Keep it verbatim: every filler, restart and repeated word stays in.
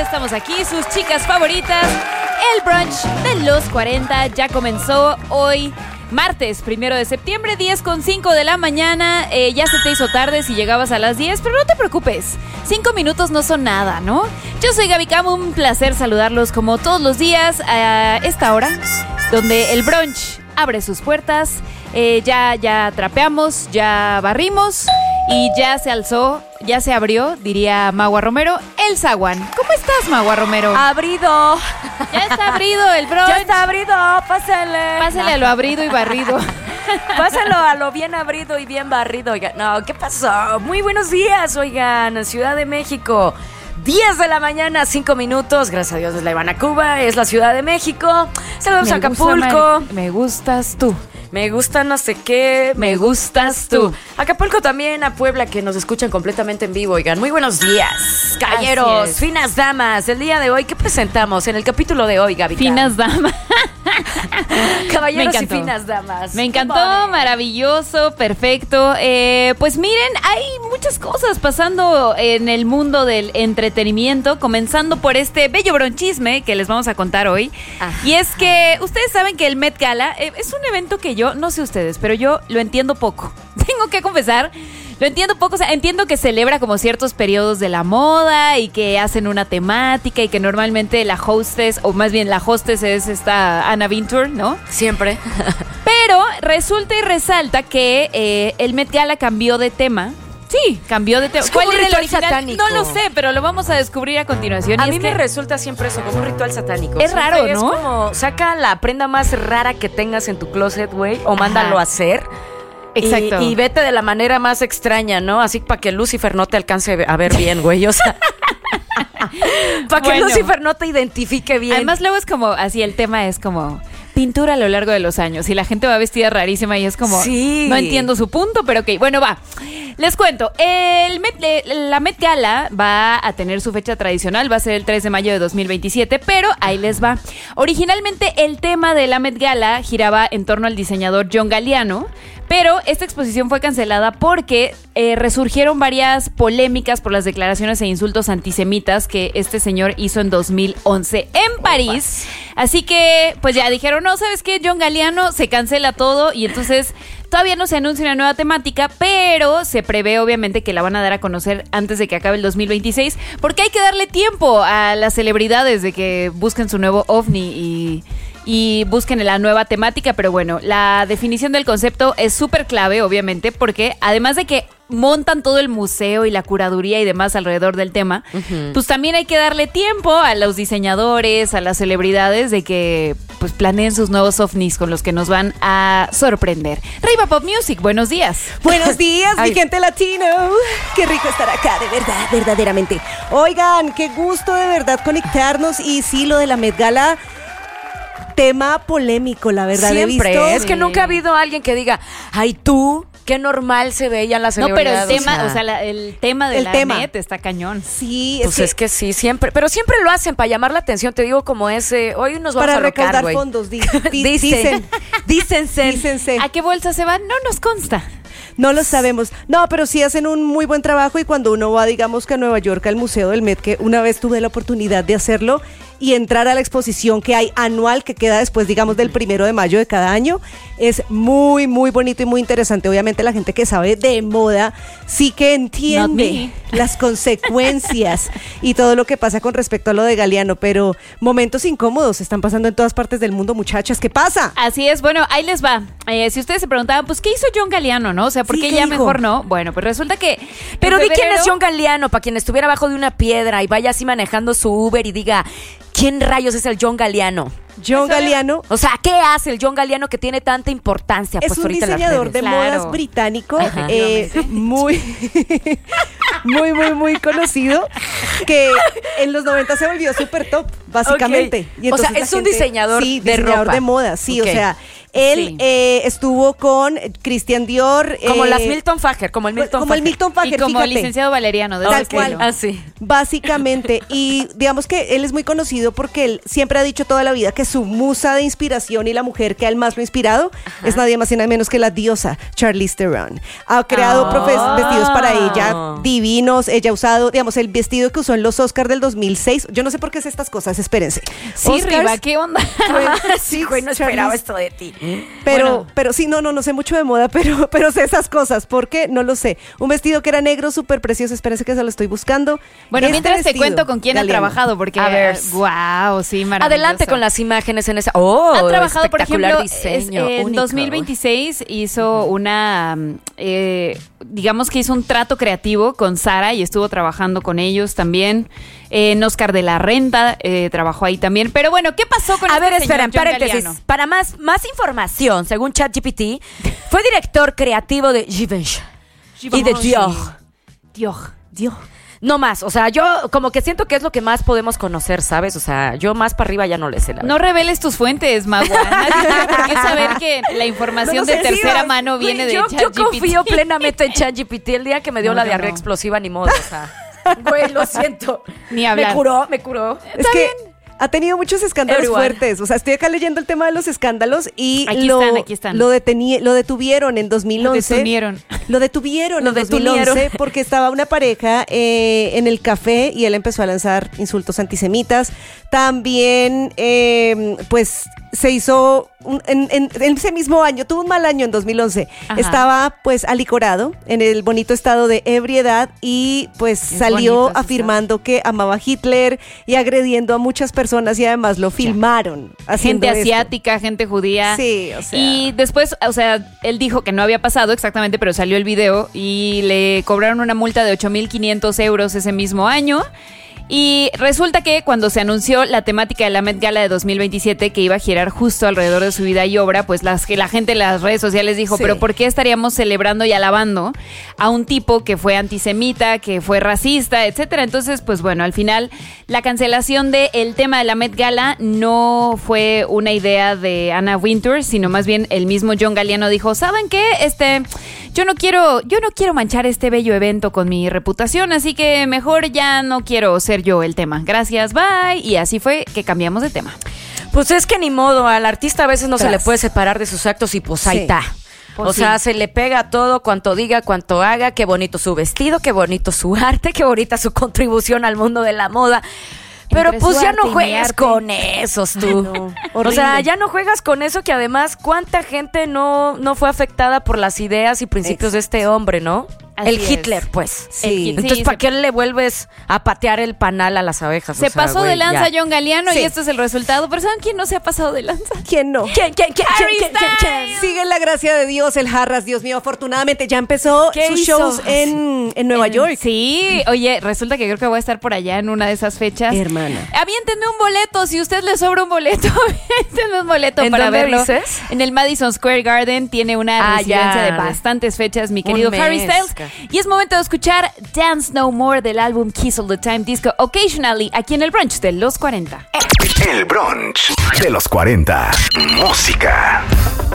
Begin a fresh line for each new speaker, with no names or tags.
estamos aquí, sus chicas favoritas. El brunch de los cuarenta ya comenzó hoy, martes, primero de septiembre, diez con cinco de la mañana. Eh, ya se te hizo tarde si llegabas a las diez, pero no te preocupes. Cinco minutos no son nada, ¿no? Yo soy Gaby Cam, un placer saludarlos como todos los días a esta hora, donde el brunch abre sus puertas. Eh, ya, ya trapeamos, ya barrimos y ya se alzó, ya se abrió, diría Magua Romero, el zaguán. ¿Cómo estás, Magua Romero?
Abrido.
Ya está abrido el brunch.
Ya está abrido, pásale.
Pásale a lo abrido y barrido.
Pásalo a lo bien abrido y bien barrido, oigan. No, ¿qué pasó? Muy buenos días, oigan, Ciudad de México. diez de la mañana, cinco minutos. Gracias a Dios es la Ivana Cuba, es la Ciudad de México. Saludos a Acapulco.
Gusta, me gustas tú.
Me gusta no sé qué.
Me gustas tú.
Acapulco también, a Puebla, que nos escuchan completamente en vivo. Oigan, muy buenos días, caballeros, finas damas. El día de hoy, ¿qué presentamos en el capítulo de hoy, Gaby?
Finas damas.
Caballeros y finas damas.
Me encantó, maravilloso, perfecto. Eh, pues miren, hay muchas cosas pasando en el mundo del entretenimiento, comenzando por este bello bronchisme que les vamos a contar hoy. Ajá. Y es que ustedes saben que el Met Gala eh, es un evento que yo, no sé ustedes, pero yo lo entiendo poco. Tengo que confesar. Lo entiendo poco, o sea, entiendo que celebra como ciertos periodos de la moda y que hacen una temática y que normalmente la hostess, o más bien la hostess es esta Anna Wintour, ¿no?
Siempre.
Pero resulta y resalta que eh, el Met Gala cambió de tema. Sí, cambió de tema.
Es ¿Cuál es el original?
Satánico. No lo sé, pero lo vamos a descubrir a continuación.
A
y
mí
es
me
que
resulta siempre eso, como un ritual satánico.
Es raro, ¿no?
Es como, saca la prenda más rara que tengas en tu closet, güey, o mándalo Ajá. a hacer.
Exacto.
Y, y vete de la manera más extraña, ¿no? Así para que Lucifer no te alcance a ver bien, güey. O sea, para que bueno. Lucifer no te identifique bien.
Además, luego es como, así el tema es como pintura a lo largo de los años y la gente va vestida rarísima y es como, sí. No entiendo su punto, pero ok. Bueno, va. Les cuento, el Met, la Met Gala va a tener su fecha tradicional, va a ser el tres de mayo de dos mil veintisiete, pero ahí les va. Originalmente el tema de la Met Gala giraba en torno al diseñador John Galliano, pero esta exposición fue cancelada porque eh, resurgieron varias polémicas por las declaraciones e insultos antisemitas que este señor hizo en dos mil once en París. Así que, pues ya dijeron, no, ¿sabes qué? John Galliano, se cancela todo y entonces todavía no se anuncia una nueva temática, pero se prevé obviamente que la van a dar a conocer antes de que acabe el dos mil veintiséis, porque hay que darle tiempo a las celebridades de que busquen su nuevo ovni y... y busquen la nueva temática, pero bueno, la definición del concepto es súper clave, obviamente, porque además de que montan todo el museo y la curaduría y demás alrededor del tema, uh-huh. pues también hay que darle tiempo a los diseñadores, a las celebridades de que pues planeen sus nuevos ovnis con los que nos van a sorprender. Riva Pop Music, buenos días.
Buenos días, mi gente latino. Qué rico estar acá, de verdad, verdaderamente. Oigan, qué gusto de verdad conectarnos y sí, lo de la Met Gala, tema polémico, la verdad.
Siempre,
he visto.
es que nunca ha habido alguien que diga, ay, tú, qué normal se veían las celebridades.
No, pero el tema, o sea, o sea la, el tema de
el
la
tema.
Met está cañón.
Sí,
pues es que, es que sí, siempre, pero siempre lo hacen para llamar la atención, te digo como ese, hoy nos vamos
para
a locar,
recaudar
güey.
fondos, di, di, dicen,
dícense,
dícense.
¿A qué bolsa se van? No nos consta.
No lo sabemos. No, pero sí hacen un muy buen trabajo y cuando uno va, digamos que a Nueva York, al Museo del Met, que una vez tuve la oportunidad de hacerlo y entrar a la exposición que hay anual, que queda después, digamos, del primero de mayo de cada año, es muy, muy bonito y muy interesante. Obviamente la gente que sabe de moda sí que entiende las consecuencias y todo lo que pasa con respecto a lo de Galliano, pero momentos incómodos están pasando en todas partes del mundo, muchachas. ¿Qué pasa?
Así es, bueno, ahí les va. Eh, si ustedes se preguntaban, pues, ¿qué hizo John Galliano, no? O sea, ¿por
Sí,
qué
¿qué
ya
dijo?
mejor no? Bueno, pues resulta que...
Pero
en
di quién
febrero-
es John Galliano, para quien estuviera abajo de una piedra y vaya así manejando su Uber y diga, ¿quién rayos es el John Galliano?
John Galliano
O sea, ¿qué hace el John Galliano que tiene tanta importancia?
es
Pues
un
ahorita en las
diseñador de
redes.
Claro.
modas británico,
Ajá.
eh, muy, muy, muy, muy conocido, que en los noventa se volvió súper top, básicamente.
Ok. O sea, es un diseñador
sí,
de
diseñador
ropa.
de moda, sí,
Ok.
o sea, él
Sí.
eh, estuvo con Christian Dior.
Como
eh,
las Milton Fager, como el Milton
como el
Fager.
Milton
Y
Fager,
como
fíjate.
licenciado Valeriano. De
Tal
ese
cual.
estilo.
Ah, sí.
Básicamente, y digamos que él es muy conocido porque él siempre ha dicho toda la vida que su musa de inspiración y la mujer que a él más lo ha inspirado
Ajá.
es nadie más y nada menos que la diosa Charlize Theron. Ha creado
Ah.
profes- vestidos para ella divinos, ella ha usado, digamos, el vestido que usó concursó en los Oscars del dos mil seis. Yo no sé por qué es estas cosas, espérense.
Sí,
Oscars,
Riva, ¿qué onda?
Sí, güey, no esperaba esto de ti.
Pero,
Bueno.
pero sí, no, no, no sé mucho de moda, pero, pero sé esas cosas. ¿Por qué? No lo sé. Un vestido que era negro, súper precioso. Espérense que se lo estoy buscando.
Bueno,
Este
mientras te
vestido,
cuento con quién
Galeano.
ha trabajado, porque
A ver.
wow, sí, maravilloso.
Adelante con las imágenes en esa. Oh,
Ha trabajado, por
espectacular
ejemplo,
diseño,
es- en
único.
dos mil veintiséis hizo una, mm, eh, digamos que hizo un trato creativo con Zara y estuvo trabajando con ellos también. Eh, en Oscar de la Renta eh, trabajó ahí también. Pero bueno, ¿qué pasó con
A
este
ver,
señor
esperen,
John
paréntesis.
Galliano?
Para más, más información, según ChatGPT, fue director creativo de Givenchy y de Dior.
Dior.
Dios.
No más, o sea, yo como que siento que es lo que más podemos conocer, ¿sabes? O sea, yo más para arriba ya no le sé la
No
verdad.
reveles tus fuentes, Magua. Nadie tiene por qué saber que la información
No
de
sé, sí,
tercera
vas-
mano viene
Güey,
de
yo, yo
ChatGPT.
confío plenamente en ChatGPT. El día que me dio
No,
la
yo
diarrea
no.
explosiva, ni modo, o sea. Güey, lo siento.
Ni hablar.
Me curó, me curó.
Es que ha tenido muchos escándalos
Everyone.
fuertes. O sea, estoy acá leyendo el tema de los escándalos y
Aquí
lo,
están, aquí están.
Lo, detení- lo detuvieron en dos mil once.
Lo detuvieron.
Lo detuvieron
Lo
en dos mil once
detuvieron.
porque estaba una pareja eh, en el café y él empezó a lanzar insultos antisemitas. También, eh, pues, se hizo un- en, en- en ese mismo año, tuvo un mal año en dos mil once.
Ajá.
Estaba, pues, alicorado en el bonito estado de ebriedad y, pues,
Es
salió
bonito ese
afirmando que amaba a Hitler y agrediendo a muchas personas y además lo filmaron haciendo
Gente
esto.
asiática, gente judía.
Sí, o sea.
Y después, o sea, él dijo que no había pasado exactamente, pero salió el video y le cobraron una multa de ocho mil quinientos euros ese mismo año. Y resulta que cuando se anunció la temática de la Met Gala de dos mil veintisiete, que iba a girar justo alrededor de su vida y obra, pues las, que la gente en las redes sociales dijo,
Sí.
pero ¿por qué estaríamos celebrando y alabando a un tipo que fue antisemita, que fue racista, etcétera? Entonces, pues bueno, al final la cancelación del tema de la Met Gala no fue una idea de Anna Wintour, sino más bien el mismo John Galliano dijo, ¿saben qué? Este, yo no quiero, yo no quiero manchar este bello evento con mi reputación, así que mejor ya no quiero ser yo el tema. Gracias, bye. Y así fue que cambiamos de tema.
Pues es que ni modo, al artista a veces no se
Tras.
le puede separar de sus actos y pues ahí
Sí.
está.
Pues
o
sí.
sea, se le pega todo, cuanto diga, cuanto haga, qué bonito su vestido, qué bonito su arte, qué bonita su contribución al mundo de la moda. Pero
Entre
pues
su
ya
arte y
no
mi
juegas
arte.
con esos tú.
no,
o
horrible.
sea, ya no juegas con eso que además cuánta gente no, no fue afectada por las ideas y principios de este hombre, ¿no?
Así
el
es.
Hitler, pues.
Sí.
El Hit-
Entonces,
sí,
¿para
se-
qué le vuelves a patear el panal a las abejas? O
Se
sea,
pasó
güey,
de lanza
ya.
John Galliano
Sí.
y esto es el resultado. Pero ¿saben quién no se ha pasado de lanza?
¿Quién no?
¿Quién, quién, quién, quién,
Harry
quién, quién, quién?
Styles.
Sigue en la gracia de Dios, el Jarras, Dios mío, afortunadamente ya empezó
¿Qué
sus
hizo?
shows en, en Nueva
En-
York.
Sí, oye, resulta que creo que voy a estar por allá en una de esas fechas.
Hermana.
Aviéntenme un boleto, si a usted le sobra un boleto, aviéntenme un boleto
¿En
para
dónde
verlo.
dices?
En el Madison Square Garden tiene una
Ah,
residencia
ya.
de bastantes fechas, mi
Un
querido Harry
mes,
Styles.
ca-
Y es momento de escuchar Dance No More del álbum Kiss All the Time Disco Occasionally, aquí en el brunch de los cuarenta.
El brunch de los cuarenta. Música.